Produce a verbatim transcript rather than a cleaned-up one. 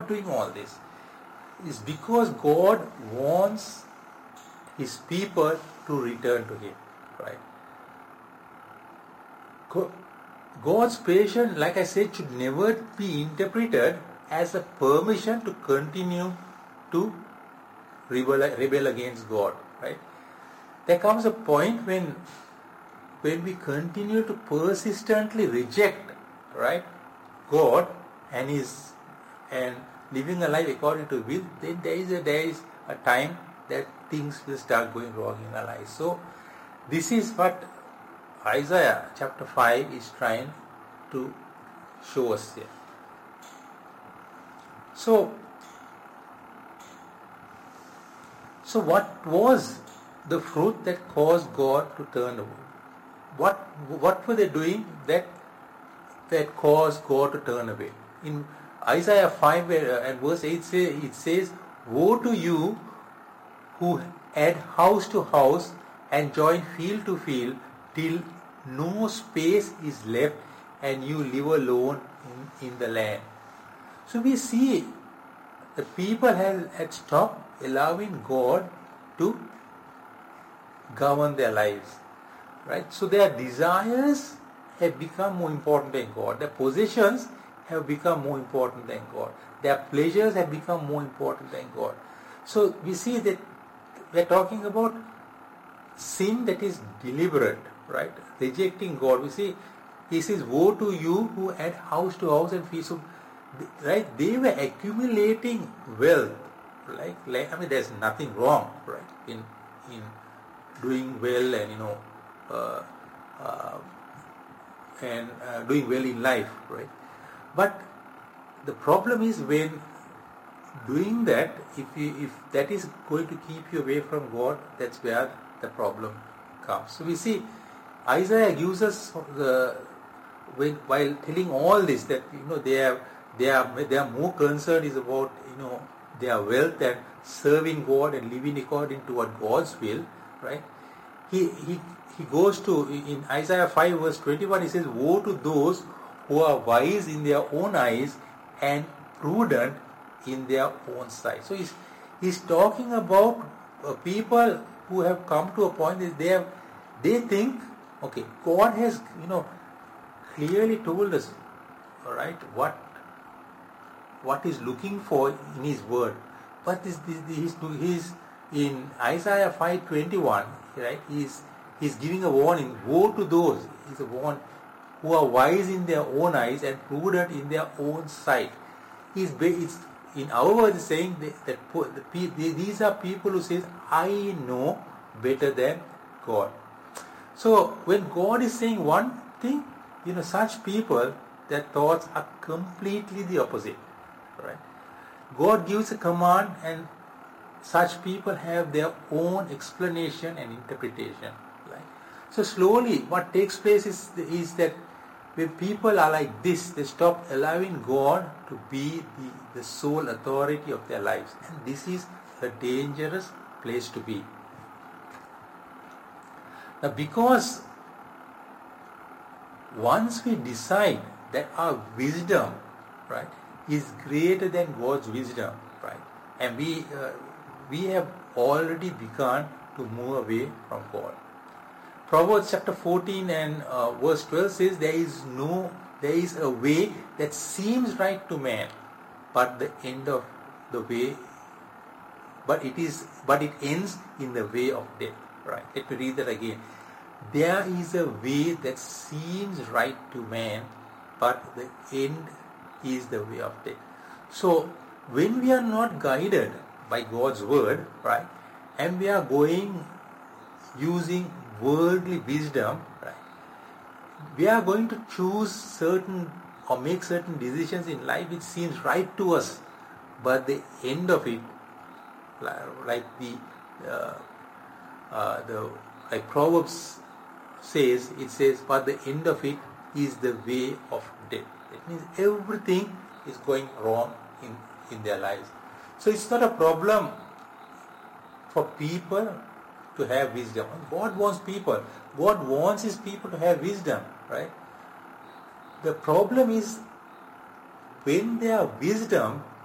God doing all this? It's because God wants His people to return to Him, right? God's patience, like I said, should never be interpreted as a permission to continue to rebel, rebel against God, right? There comes a point when when we continue to persistently reject, right, God and His and living a life according to will, then there is a there is a time that things will start going wrong in our lives. So this is what Isaiah chapter five is trying to show us here. So, so what was the fruit that caused God to turn away? What what were they doing that that caused God to turn away? In Isaiah five and verse eight, it says, "Woe to you who add house to house and join field to field, till no space is left and you live alone in, in the land." So we see the people had, had stopped allowing God to govern their lives, right? So their desires have become more important than God. Their possessions have become more important than God. Their pleasures have become more important than God. So we see that we are talking about sin that is deliberate, right? Rejecting God. We see, He says, "Woe to you who add house to house and feast." So, right? They were accumulating wealth. Like, like I mean, there's nothing wrong, right? In in doing well and you know, uh, uh, and uh, doing well in life, right? But the problem is when doing that, if you, if that is going to keep you away from God, that's where the problem comes. So we see Isaiah gives us the when, while telling all this that you know they are they are they are more concerned is about you know their wealth and serving God and living according to what God's will, right? He he he goes to in Isaiah five verse twenty-one. He says, "Woe to those who are wise in their own eyes and prudent in their own sight." So he's he's talking about uh, people who have come to a point that they have they think, okay, God has you know clearly told us, all right, what what He's looking for in His word. But this, this, this he's in Isaiah five twenty-one, right? He's he's giving a warning. Woe to those, he's a warn, who are wise in their own eyes and prudent in their own sight. He's it's, in our words saying that, that the, these are people who says, "I know better than God." So when God is saying one thing, you know, such people, their thoughts are completely the opposite, right? God gives a command and such people have their own explanation and interpretation, right? So slowly what takes place is, is that when people are like this, they stop allowing God to be the, the sole authority of their lives. And this is a dangerous place to be. Now, because once we decide that our wisdom, right, is greater than God's wisdom, right, and we uh, we have already begun to move away from God. Proverbs chapter fourteen and uh, verse twelve says, "There is no, there is a way that seems right to man, but the end of the way, but it is, but it ends in the way of death." Right? Let me read that again. There is a way that seems right to man, but the end is the way of death. So when we are not guided by God's word, right, and we are going using worldly wisdom, right, we are going to choose certain or make certain decisions in life which seems right to us, but the end of it, like the uh, uh, the like Proverbs says, it says, but the end of it is the way of death. It means everything is going wrong in, in their lives. So it's not a problem for people to have wisdom. God wants people. God wants His people to have wisdom, right? The problem is when their wisdom